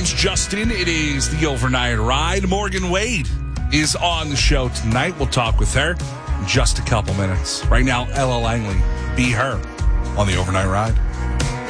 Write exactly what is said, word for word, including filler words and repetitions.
name's Justin. It is the Overnight Ride. Morgan Wade is on the show tonight. We'll talk with her in just a couple minutes. Right now, Ella Langley, Be Her, on the Overnight Ride.